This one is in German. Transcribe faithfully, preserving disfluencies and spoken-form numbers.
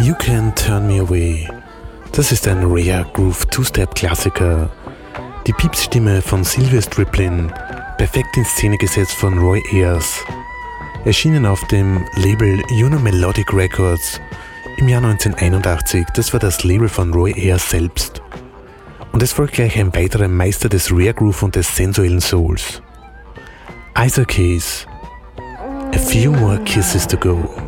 You Can't Turn Me Away. Das ist ein Rare Groove Two-Step-Klassiker. Die Piepsstimme von Sylvia Striplin, perfekt in Szene gesetzt von Roy Ayers. Erschienen auf dem Label Juno Melodic Records im Jahr neunzehnhunderteinundachtzig. Das war das Label von Roy Ayers selbst. Und es folgt gleich ein weiterer Meister des Rare Groove und des sensuellen Souls. Isaac Hayes, A Few More Kisses to Go.